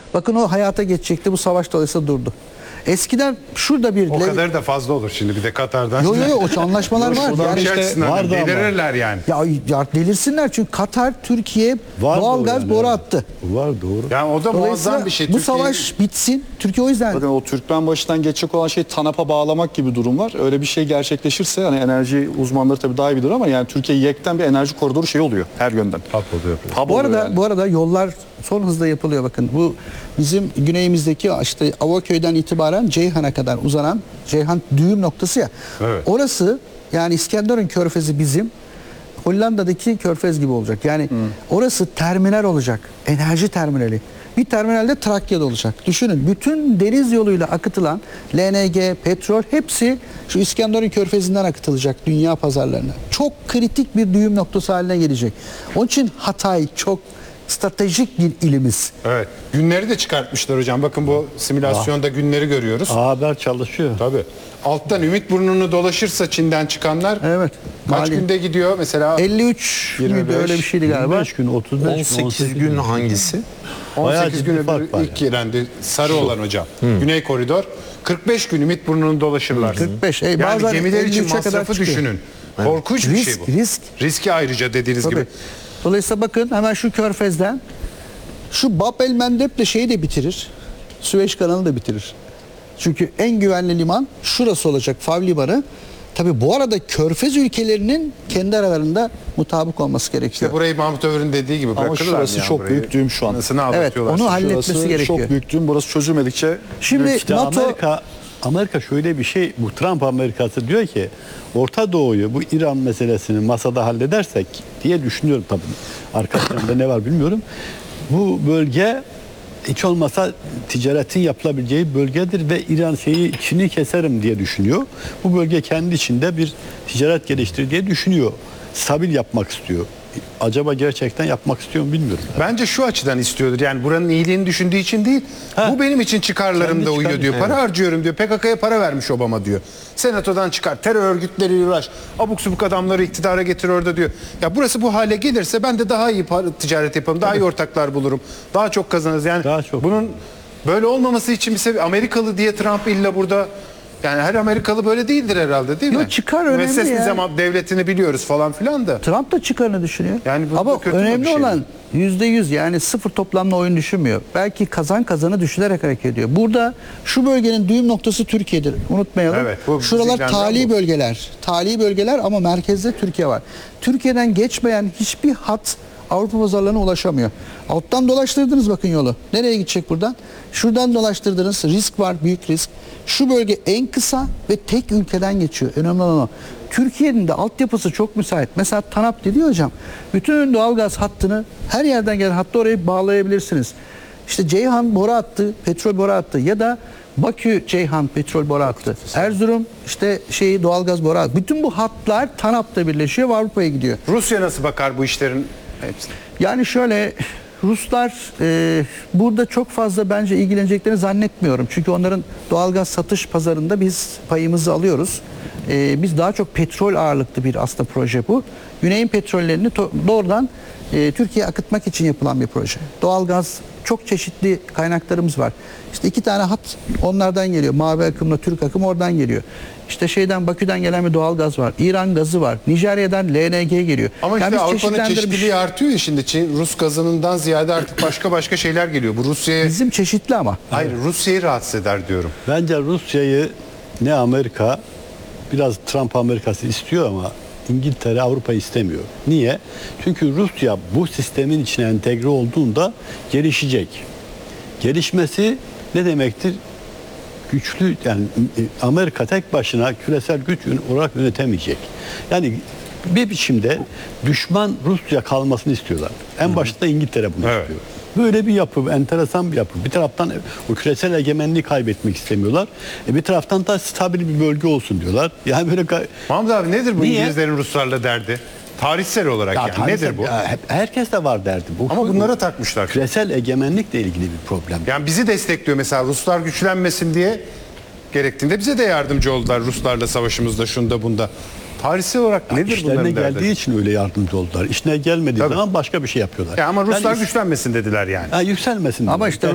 Bakın o hayata geçecekti. Bu savaş dolayısıyla durdu. Eskiden şurada bir... O kadar da fazla olur şimdi bir de Katar'dan. Yok o anlaşmalar var. Yani Yani vardı ama. delirirler yani. ya delirsinler çünkü Katar Türkiye Vardı doğalgaz yani, boru evet. attı. Var doğru. Yani o da Dolayısıyla muazzam bir şey. bu savaş bitsin. Türkiye o yüzden Bakın o Türkmenbaşı'dan geçecek olan şey TANAP'a bağlamak gibi bir durum var. Öyle bir şey gerçekleşirse hani enerji uzmanları tabii daha iyi bilir ama yani Türkiye yekten bir enerji koridoru şey oluyor her yönden. Hub Bu oluyor arada yani. bu arada yollar son hızla yapılıyor bakın. Bu bizim güneyimizdeki işte Avaköy'den itibaren Ceyhan'a kadar uzanan Ceyhan düğüm noktası ya. Evet. Orası yani İskenderun Körfezi bizim Hollanda'daki körfez gibi olacak. Yani orası terminal olacak. Enerji terminali. Bir terminalde Trakya'da olacak. Düşünün bütün deniz yoluyla akıtılan LNG, petrol hepsi şu İskenderun Körfezi'nden akıtılacak dünya pazarlarına. Çok kritik bir düğüm noktası haline gelecek. Onun için Hatay çok stratejik bir ilimiz. Evet. Günleri de çıkartmışlar hocam. Bakın bu simülasyonda günleri görüyoruz. Haber çalışıyor. Tabii. Alttan Ümitburnu'nu dolaşırsa Çin'den çıkanlar Evet. kaç Mali. günde gidiyor? Mesela 53 müydü 25, öyle bir şeydi galiba. 25 gün, 35 gün, 18 gün hangisi? Bayağı 18 ciddi gün fark var ilk girendi. Sarı olan hocam. Güney koridor. 45 gün Ümitburnu'nu dolaşırlar. 45. Yani Bazen gemiler için 53'e kadar masrafı çıkıyor. düşünün. Korkunç bir şey bu. Risk. Riski ayrıca dediğiniz Tabii. gibi. Dolayısıyla bakın hemen şu körfezden şu Bab el Mandeb de şeyi de bitirir. Süveyş kanalı da bitirir. Çünkü en güvenli liman şurası olacak, Fav Limanı. Tabii bu arada körfez ülkelerinin kendi aralarında mutabık olması gerekiyor. İşte burayı Mahmut Övür'ün dediği gibi Ama bırakırlar mı şurası yani çok burayı? büyük düğüm şu an. Nasıl Evet, onu anlatıyorlar? halletmesi Şurası gerekiyor. çok büyük düğüm. Burası çözülmedikçe Şimdi İşte NATO Amerika şöyle bir şey, bu Trump Amerikası diyor ki Orta Doğu'yu bu İran meselesini masada halledersek diye düşünüyorum tabii. Arkasında ne var bilmiyorum. Bu bölge hiç olmasa ticaretin yapılabileceği bölgedir ve İran Çin'i keserim diye düşünüyor. Bu bölge kendi içinde bir ticaret geliştirir diye düşünüyor. Stabil yapmak istiyor. Acaba gerçekten yapmak istiyor mu bilmiyorum. Bence şu açıdan istiyordur. Yani buranın iyiliğini düşündüğü için değil. Bu benim için çıkarlarımda Kendi uyuyor çıkar- diyor. Para Evet. harcıyorum diyor. PKK'ya para vermiş Obama diyor. Senatodan çıkar. Terör örgütleriyle uğraş. Abuk subuk adamları iktidara getir orada diyor. Ya burası bu hale gelirse ben de daha iyi ticaret yaparım. Daha iyi ortaklar bulurum. Daha çok kazanırız. Yani Daha çok. bunun böyle olmaması için bir sebep. Amerikalı diye Trump illa burada, yani her Amerikalı böyle değildir herhalde, değil mi? Yok, çıkar önemli Müesses ya. nizam devletini biliyoruz falan filan da. Trump da çıkarını düşünüyor. Yani bu da ama kötü bir önemli şey. olan %100 yani sıfır toplamlı oyun düşünmüyor. Belki kazanı düşünerek hareket ediyor. Burada şu bölgenin düğüm noktası Türkiye'dir. Unutmayalım. Evet, bu Şuralar bizimkilerden tali bu. bölgeler. Tali bölgeler ama merkezde Türkiye var. Türkiye'den geçmeyen hiçbir hat Avrupa pazarlarına ulaşamıyor. Alttan dolaştırdınız bakın yolu. Nereye gidecek buradan? Şuradan dolaştırdınız. Risk var, büyük risk. Şu bölge en kısa ve tek ülkeden geçiyor. Önemli olan o. Türkiye'nin de altyapısı çok müsait. Mesela TANAP dedi hocam. Bütün doğalgaz hattını her yerden gelen hattı oraya bağlayabilirsiniz. İşte Ceyhan boru hattı, petrol boru hattı ya da Bakü Ceyhan petrol boru hattı. Erzurum işte doğalgaz boru hattı. Bütün bu hatlar TANAP'ta birleşiyor ve Avrupa'ya gidiyor. Rusya nasıl bakar bu işlerin hepsine? Yani şöyle Ruslar burada çok fazla bence ilgileneceklerini zannetmiyorum. Çünkü onların doğalgaz satış pazarında biz payımızı alıyoruz. Biz daha çok petrol ağırlıklı bir aslında proje bu. Güney'in petrollerini doğrudan Türkiye'ye akıtmak için yapılan bir proje. Doğalgaz çok çeşitli kaynaklarımız var. İşte 2 tane hat onlardan geliyor. Mavi akımla Türk akım oradan geliyor. İşte Bakü'den gelen bir doğalgaz var. İran gazı var. Nijerya'dan LNG geliyor. Ama Yani işte biz Avrupa'nın çeşitlendirmiş- çeşitliliği artıyor ya şimdi. Rus gazından ziyade artık başka şeyler geliyor. Bu Rusya'ya... Bizim çeşitli ama. Hayır, Rusya'yı rahatsız eder diyorum. Bence Rusya'yı ne Amerika, biraz Trump Amerikası istiyor ama İngiltere Avrupa istemiyor. Niye? Çünkü Rusya bu sistemin içine entegre olduğunda gelişecek. Gelişmesi ne demektir? Güçlü, yani Amerika tek başına küresel güç olarak yönetemeyecek. Yani bir biçimde düşman Rusya kalmasını istiyorlar. En başta İngiltere bunu Evet. istiyor. Böyle bir yapı, enteresan bir yapı. Bir taraftan o küresel egemenliği kaybetmek istemiyorlar. Bir taraftan da stabil bir bölge olsun diyorlar. Yani böyle Mahmut abi nedir bu Niye? İngilizlerin Ruslarla derdi? Tarihsel olarak yani tarihsel- nedir bu? Herkes de var derdi. Bu Ama bunlara takmışlar. küresel egemenlikle ilgili bir problem. Yani bizi destekliyor mesela, Ruslar güçlenmesin diye gerektiğinde bize de yardımcı oldular Ruslarla savaşımızda, şunda bunda. Tarihsel olarak nedir İşlerine bunların derdi? geldiği için öyle yardımcı oldular. İşine gelmediği Tabii. zaman başka bir şey yapıyorlar. Ya ama Ruslar Yani güçlenmesin dediler yani. yükselmesin. Ama diyorlar. işte